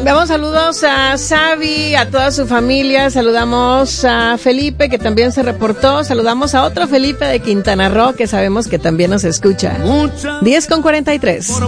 Damos saludos a Xavi, a toda su familia. Saludamos a Felipe, que también se reportó. Saludamos a otro Felipe de Quintana Roo, que sabemos que también nos escucha. 10:43.